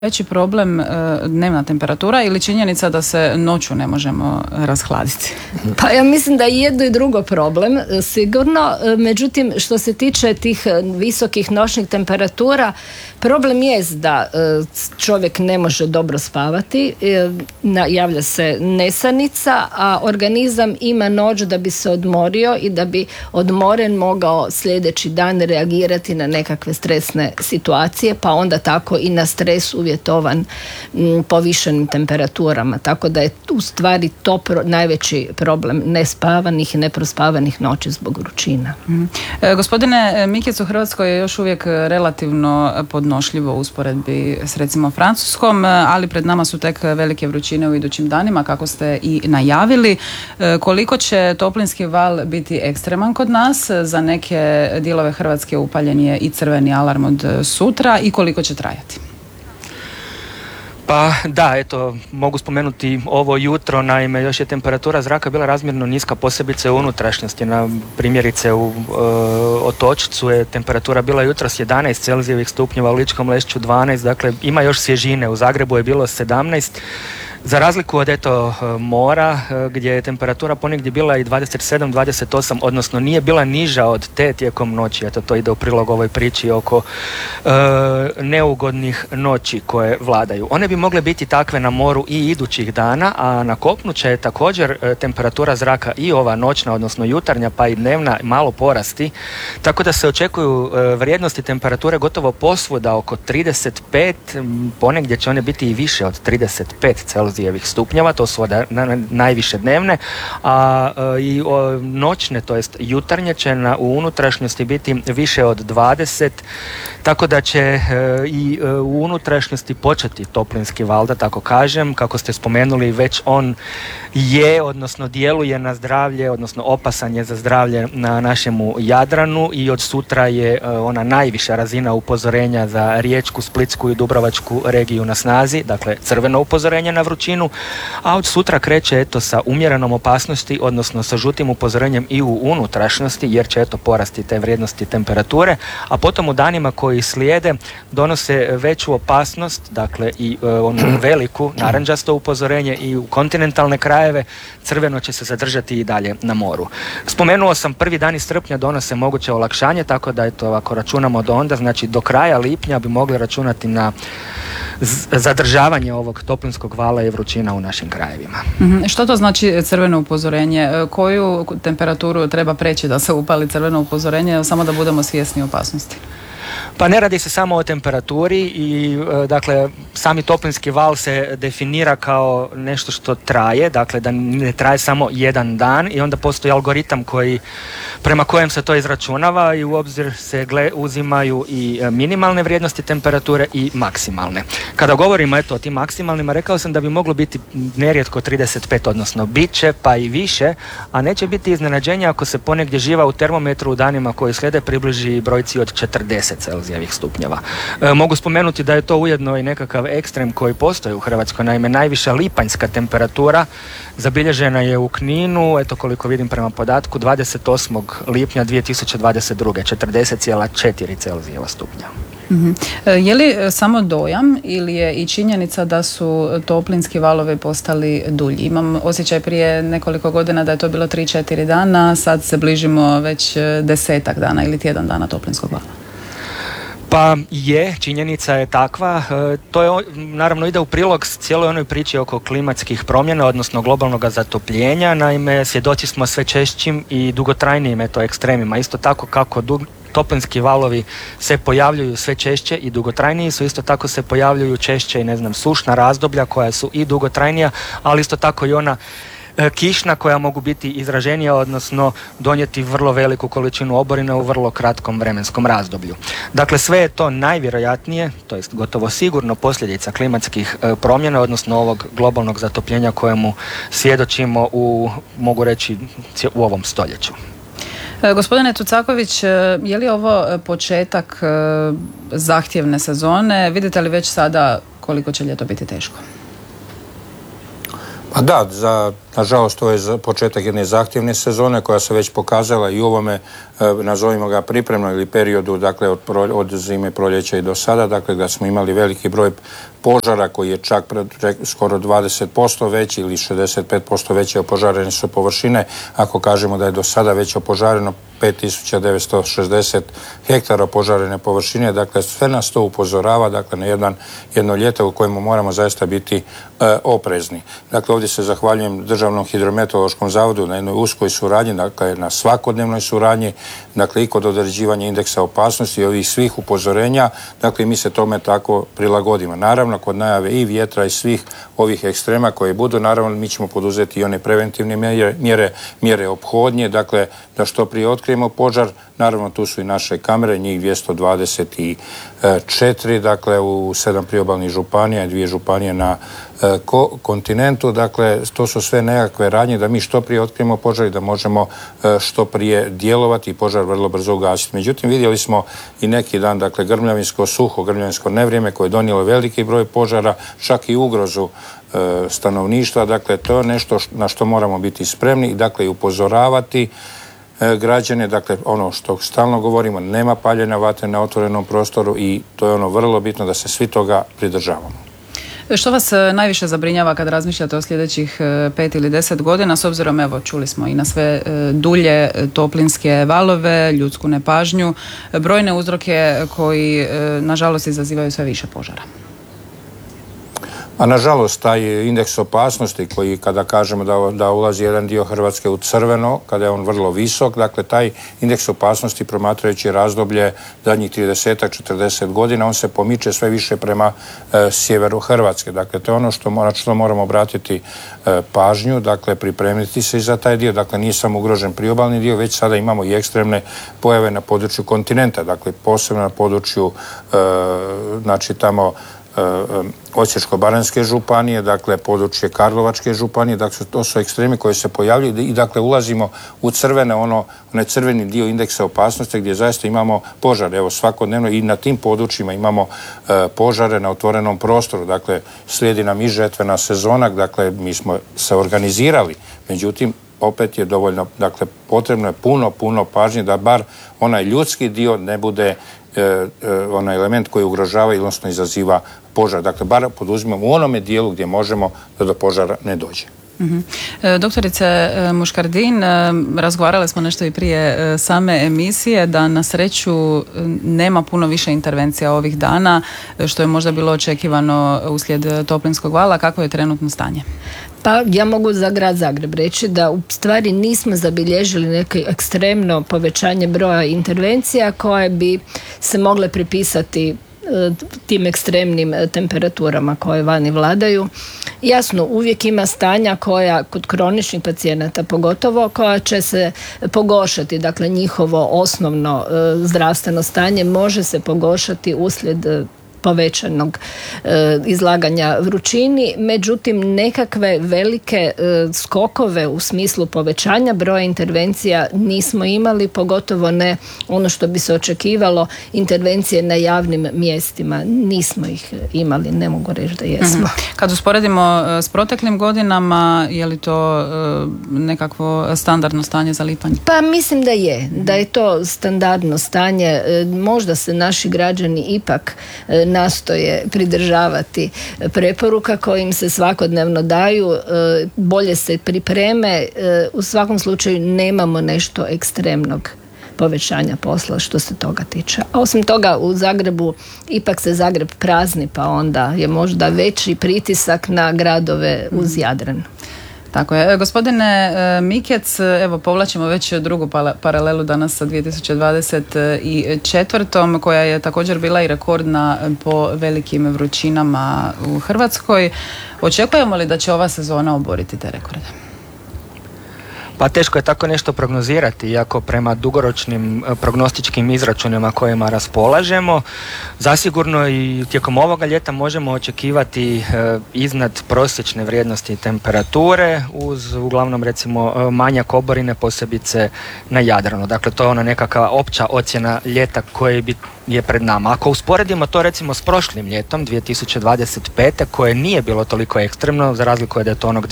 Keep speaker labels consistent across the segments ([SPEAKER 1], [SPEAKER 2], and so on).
[SPEAKER 1] veći problem dnevna temperatura ili činjenica da se noću ne možemo rashladiti?
[SPEAKER 2] Pa ja mislim da i jedno i drugo problem, sigurno. Međutim, što se tiče tih visokih noćnih temperatura, problem je da čovjek ne može dobro spavati, javlja se nesanica, a organizam ima noć da bi se odmorio i da bi odmoren mogao sljedeći dan reagirati na nekakve stresne situacije, pa onda tako i na stres uvjetovan povišenim temperaturama. Tako da je u stvari to najveći problem nespavanih i neprospavanih noći zbog vrućina.
[SPEAKER 1] Gospodine Mikec, u Hrvatskoj je još uvijek relativno podnošljivo u usporedbi s recimo Francuskom, ali pred nama su tek velike vrućine u idućim danima, kako ste i najavili. Koliko će toplinski val biti ekstreman kod nas? Za neke dijelove Hrvatske upaljen je i crveni alarm od sutra i koliko će trajati?
[SPEAKER 3] Pa da, eto, mogu spomenuti ovo jutro, naime još je temperatura zraka bila razmjerno niska, posebice u unutrašnjosti. Na primjerice u Otočcu je temperatura bila jutros 11 Celzijevih stupnjeva, u Ličkom Lešću 12, dakle ima još svježine, u Zagrebu je bilo 17. Za razliku od mora gdje je temperatura ponegdje bila i 27, 28, odnosno nije bila niža od te tijekom noći. Eto, to ide u prilog ovoj priči oko neugodnih noći koje vladaju. One bi mogle biti takve na moru i idućih dana, a na kopnu će također temperatura zraka i ova noćna, odnosno jutarnja pa i dnevna malo porasti, tako da se očekuju vrijednosti temperature gotovo posvuda oko 35, ponegdje će one biti i više od 35 Celzijevih stupnjeva, to su najviše dnevne, a i noćne, to jest jutarnje će u unutrašnjosti biti više od 20, tako da će i u unutrašnjosti početi toplinski val, da tako kažem. Kako ste spomenuli, već on je, odnosno djeluje na zdravlje, odnosno opasan je za zdravlje na našemu Jadranu i od sutra je ona najviša razina upozorenja za Riječku, Splitsku i Dubrovačku regiju na snazi, dakle crveno upozorenje na vrućinu, a od sutra kreće sa umjerenom opasnosti, odnosno sa žutim upozorenjem i u unutrašnjosti, jer će porasti te vrijednosti temperature, a potom u danima koji slijede donose veću opasnost, dakle i onu veliku narančasto upozorenje i u kontinentalne krajeve, crveno će se zadržati i dalje na moru. Spomenuo sam, prvi dani srpnja donose moguće olakšanje, tako da ako računamo do onda, znači do kraja lipnja bi mogli računati na zadržavanje ovog toplinskog vala i vrućina u našim krajevima.
[SPEAKER 1] Što to znači crveno upozorenje? Koju temperaturu treba preći da se upali crveno upozorenje, samo da budemo svjesni opasnosti?
[SPEAKER 3] Pa ne radi se samo o temperaturi i dakle sami toplinski val se definira kao nešto što traje, dakle da ne traje samo jedan dan i onda postoji algoritam prema kojem se to izračunava i u obzir se uzimaju i minimalne vrijednosti temperature i maksimalne. Kada govorimo o tim maksimalnima, rekao sam da bi moglo biti nerijetko 35, odnosno bit će pa i više, a neće biti iznenađenja ako se ponegdje živa u termometru u danima koji slijede približi brojci od 40 Celzijevih stupnjeva. Mogu spomenuti da je to ujedno i nekakav ekstrem koji postoji u Hrvatskoj. Naime, najviša lipanjska temperatura zabilježena je u Kninu, koliko vidim prema podatku, 28. lipnja 2022. 40,4 Celzijeva stupnja.
[SPEAKER 1] Je li samo dojam ili je i činjenica da su toplinski valovi postali dulji? Imam osjećaj prije nekoliko godina da je to bilo 3-4 dana, sad se bližimo već 10 dana ili tjedan dana toplinskog vala.
[SPEAKER 3] Pa je, činjenica je takva. To je, naravno, ide u prilog s cijeloj onoj priči oko klimatskih promjena, odnosno globalnog zatopljenja. Naime, svjedoci smo sve češćim i dugotrajnijim ekstremima. Isto tako kako toplinski valovi se pojavljuju sve češće i dugotrajniji su, isto tako se pojavljuju češće i sušna razdoblja koja su i dugotrajnija, ali isto tako i ona kišna koja mogu biti izraženija, odnosno donijeti vrlo veliku količinu oborina u vrlo kratkom vremenskom razdoblju. Dakle, sve je to najvjerojatnije, to jest gotovo sigurno posljedica klimatskih promjena, odnosno ovog globalnog zatopljenja kojemu svjedočimo mogu reći, u ovom stoljeću.
[SPEAKER 1] Gospodine Tucaković, je li ovo početak zahtjevne sezone? Vidite li već sada koliko će ljeto biti teško?
[SPEAKER 4] Pa da, nažalost ovo je početak jedne zahtjevne sezone koja se već pokazala i u ovome, nazovimo ga pripremnom ili periodu, dakle od zime, proljeća i do sada, dakle da smo imali veliki broj požara koji je čak skoro 20% veći ili 65% veće opožarene su površine. Ako kažemo da je do sada već opožareno 5960 hektara opožarene površine, dakle sve nas to upozorava, dakle na jedno ljeto u kojemu moramo zaista biti oprezni. Dakle, ovdje se zahvaljujem Državnom hidrometeorološkom zavodu na jednoj uskoj suradnji, dakle na svakodnevnoj suradnji, dakle i kod određivanja indeksa opasnosti i ovih svih upozorenja, dakle mi se tome tako prilagodimo. Naravno, kod najave i vjetra i svih ovih ekstrema koje budu, naravno mi ćemo poduzeti i one preventivne mjere ophodnje, dakle da što prije otkrijemo požar. Naravno, tu su i naše kamere, njih 224, dakle u 7 priobalnih županija i 2 županije na kontinentu. Dakle, to su sve nekakve radnje da mi što prije otkrijemo požar i da možemo što prije djelovati i požar vrlo brzo ugasiti. Međutim, vidjeli smo i neki dan, dakle, grmljavinsko nevrijeme koje je donijelo veliki broj požara, čak i ugrozu stanovništva. Dakle, to je nešto na što moramo biti spremni i dakle i upozoravati građane, dakle ono što stalno govorimo, nema paljenja vatre na otvorenom prostoru i to je ono vrlo bitno da se svi toga pridržavamo.
[SPEAKER 1] Što vas najviše zabrinjava kad razmišljate o sljedećih 5 ili 10 godina, s obzirom, evo, čuli smo i na sve dulje toplinske valove, ljudsku nepažnju, brojne uzroke koji, nažalost, izazivaju sve više požara?
[SPEAKER 4] A nažalost, taj indeks opasnosti koji kada kažemo da ulazi jedan dio Hrvatske u crveno, kada je on vrlo visok, dakle taj indeks opasnosti promatrajući razdoblje zadnjih 30-40 godina, on se pomiče sve više prema sjeveru Hrvatske. Dakle, to je ono što moramo obratiti pažnju, dakle pripremiti se i za taj dio. Dakle, nije samo ugrožen priobalni dio, već sada imamo i ekstremne pojave na području kontinenta, dakle posebno na području, znači tamo Osječko-baranjske županije, dakle područje Karlovačke županije, dakle to su ekstremi koji se pojavljuju i dakle ulazimo u crvene, onaj crveni dio indeksa opasnosti gdje zaista imamo požare, evo svakodnevno i na tim područjima imamo požare na otvorenom prostoru, dakle slijedi nam i žetvena sezona, dakle mi smo se organizirali, međutim opet je dovoljno, dakle potrebno je puno pažnje da bar onaj ljudski dio ne bude onaj element koji ugrožava i odnosno izaziva požar. Dakle, bar poduzimamo u onome dijelu gdje možemo da do požara ne dođe.
[SPEAKER 1] Doktorice Muškardin, razgovarali smo nešto i prije same emisije da na sreću nema puno više intervencija ovih dana, što je možda bilo očekivano uslijed toplinskog vala. Kakvo je trenutno stanje?
[SPEAKER 2] Pa ja mogu za grad Zagreb reći da u stvari nismo zabilježili neko ekstremno povećanje broja intervencija koje bi se mogle pripisati tim ekstremnim temperaturama koje vani vladaju. Jasno, uvijek ima stanja koja kod kroničnih pacijenata pogotovo koja će se pogoršati, dakle njihovo osnovno zdravstveno stanje može se pogoršati uslijed povećanog izlaganja vrućini, međutim nekakve velike skokove u smislu povećanja broja intervencija nismo imali, pogotovo ne ono što bi se očekivalo, intervencije na javnim mjestima. Nismo ih imali, ne mogu reći da jesmo.
[SPEAKER 1] Kad usporedimo s proteklim godinama, je li to nekakvo standardno stanje za lipanj? Pa
[SPEAKER 2] mislim da je to standardno stanje. Možda se naši građani ipak nastoje pridržavati preporuka koje im se svakodnevno daju, bolje se pripreme, u svakom slučaju nemamo nešto ekstremnog povećanja posla što se toga tiče. A osim toga u Zagrebu ipak se Zagreb prazni, pa onda je možda veći pritisak na gradove uz Jadran.
[SPEAKER 1] Tako je. Gospodine Mikec, evo povlačimo već drugu paralelu danas sa 2024. koja je također bila i rekordna po velikim vrućinama u Hrvatskoj. Očekujemo li da će ova sezona oboriti te rekorde?
[SPEAKER 3] Pa teško je tako nešto prognozirati, iako prema dugoročnim prognostičkim izračunima kojima raspolažemo, zasigurno i tijekom ovoga ljeta možemo očekivati iznad prosječne vrijednosti temperature uz uglavnom recimo manjak oborine, posebice na Jadranu. Dakle, to je ona nekakva opća ocjena ljeta koje je pred nama. Ako usporedimo to recimo s prošlim ljetom 2025. koje nije bilo toliko ekstremno, za razliku od onog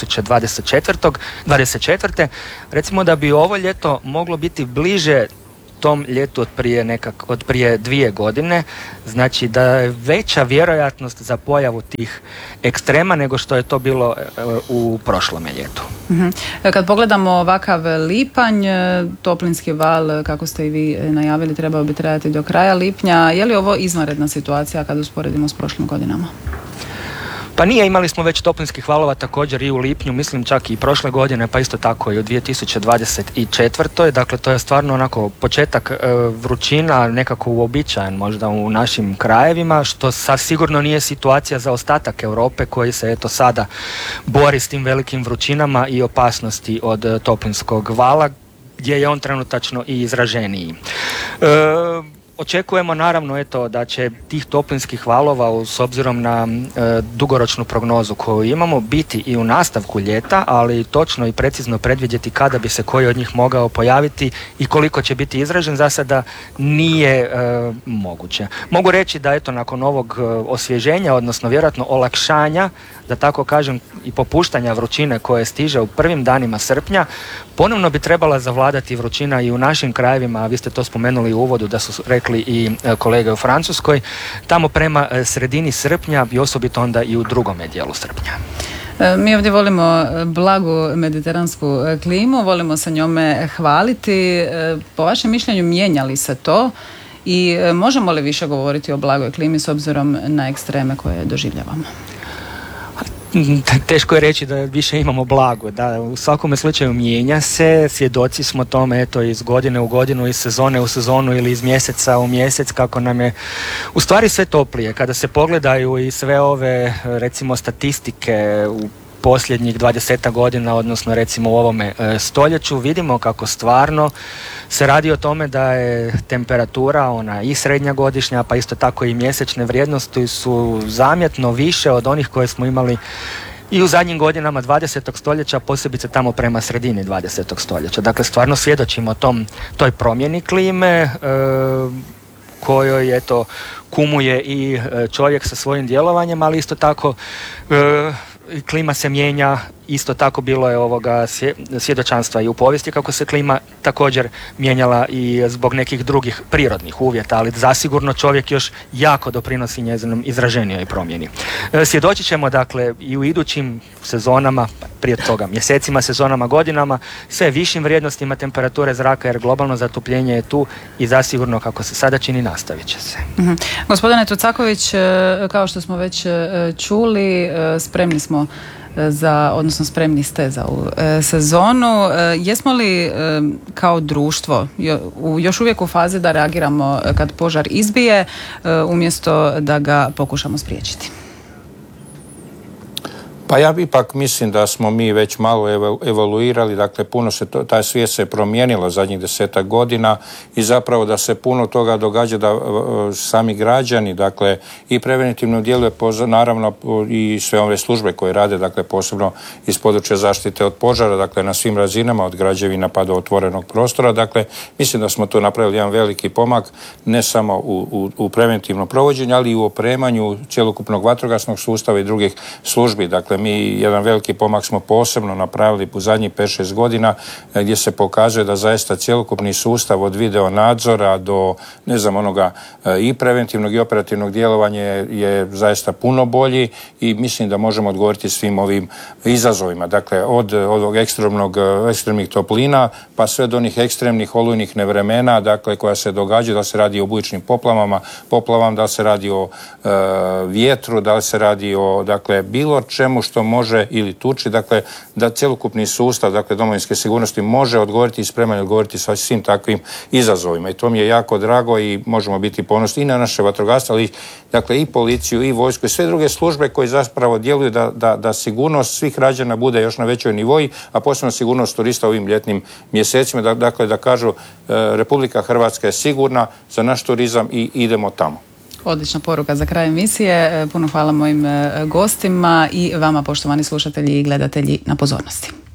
[SPEAKER 3] 2024. Recimo da bi ovo ljeto moglo biti bliže tom ljetu od prije 2 godine, znači da je veća vjerojatnost za pojavu tih ekstrema nego što je to bilo u prošlome ljetu.
[SPEAKER 1] Kad pogledamo ovakav lipanj, toplinski val, kako ste i vi najavili, trebao bi trajati do kraja lipnja. Je li ovo izvanredna situacija kad usporedimo s prošlim godinama?
[SPEAKER 3] Pa nije, imali smo već toplinskih valova također i u lipnju, mislim čak i prošle godine, pa isto tako i u 2024. Dakle, to je stvarno onako početak vrućina, nekako uobičajen možda u našim krajevima, što sigurno nije situacija za ostatak Europe koji se eto sada bori s tim velikim vrućinama i opasnosti od toplinskog vala, gdje je on trenutačno i izraženiji. Očekujemo naravno da će tih toplinskih valova s obzirom na dugoročnu prognozu koju imamo biti i u nastavku ljeta, ali točno i precizno predvidjeti kada bi se koji od njih mogao pojaviti i koliko će biti izražen za sada nije moguće. Mogu reći da nakon ovog osvježenja, odnosno vjerojatno olakšanja, da tako kažem, i popuštanja vrućine koje stiže u prvim danima srpnja, ponovno bi trebala zavladati vrućina i u našim krajevima, a vi ste to spomenuli u uvodu da su rekli i kolege u Francuskoj, tamo prema sredini srpnja i osobito onda i u drugome dijelu srpnja.
[SPEAKER 1] Mi ovdje volimo blagu mediteransku klimu, volimo se njome hvaliti. Po vašem mišljenju mijenja li se to i možemo li više govoriti o blagoj klimi s obzirom na ekstreme koje doživljavamo?
[SPEAKER 3] Teško je reći da više imamo blago, da u svakom slučaju mijenja se, svjedoci smo tome iz godine u godinu, iz sezone u sezonu ili iz mjeseca u mjesec, kako nam je u stvari sve toplije. Kada se pogledaju i sve ove recimo statistike u posljednjih 20 godina, odnosno recimo u ovome stoljeću, vidimo kako stvarno se radi o tome da je temperatura, ona i srednja godišnja, pa isto tako i mjesečne vrijednosti su zamjetno više od onih koje smo imali i u zadnjim godinama 20. stoljeća, posebice tamo prema sredini 20. stoljeća. Dakle, stvarno svjedočimo toj promjeni klime, kojoj kumuje i čovjek sa svojim djelovanjem, ali isto tako klima se mijenja, isto tako bilo je svjedočanstva i u povijesti kako se klima također mijenjala i zbog nekih drugih prirodnih uvjeta, ali zasigurno čovjek još jako doprinosi njezinom izraženijoj promjeni. Svjedočit ćemo dakle i u idućim sezonama, prije toga mjesecima, sezonama, godinama, sve višim vrijednostima temperature zraka, jer globalno zatopljenje je tu i zasigurno kako se sada čini nastavit će se.
[SPEAKER 1] Gospodine Tucaković, kao što smo već čuli, spremni ste za ovu sezonu. Jesmo li kao društvo još uvijek u fazi da reagiramo kad požar izbije, umjesto da ga pokušamo spriječiti?
[SPEAKER 4] Pa ja ipak mislim da smo mi već malo evoluirali, dakle puno se ta svijest se promijenila zadnjih 10 godina i zapravo da se puno toga događa da sami građani, dakle i preventivno djeluje, naravno i sve ove službe koje rade, dakle posebno iz područja zaštite od požara, dakle na svim razinama od građevina pa do otvorenog prostora, dakle mislim da smo tu napravili jedan veliki pomak ne samo u preventivnom provođenju, ali i u opremanju cjelokupnog vatrogasnog sustava i drugih službi. Dakle, mi jedan veliki pomak smo posebno napravili u zadnjih 5-6 godina gdje se pokazuje da zaista cjelokupni sustav od video nadzora do onoga i preventivnog i operativnog djelovanja je zaista puno bolji i mislim da možemo odgovoriti svim ovim izazovima. Dakle, od ovog ekstremnih toplina pa sve do onih ekstremnih olujnih nevremena, dakle koja se događa, da se radi o bujičnim poplavama, da se radi o vjetru, da se radi o bilo čemu što može ili tuči, dakle da cjelokupni sustav, dakle domovinske sigurnosti može odgovoriti i spreman odgovoriti sa svim takvim izazovima. I to mi je jako drago i možemo biti ponosni i na naše vatrogastvo, ali dakle i policiju i vojsku i sve druge službe koje zapravo djeluju da sigurnost svih građana bude još na većoj nivoji, a posebno sigurnost turista u ovim ljetnim mjesecima, dakle da kažu Republika Hrvatska je sigurna za naš turizam i idemo tamo.
[SPEAKER 1] Odlična poruka za kraj emisije. Puno hvala mojim gostima i vama, poštovani slušatelji i gledatelji, na pozornosti.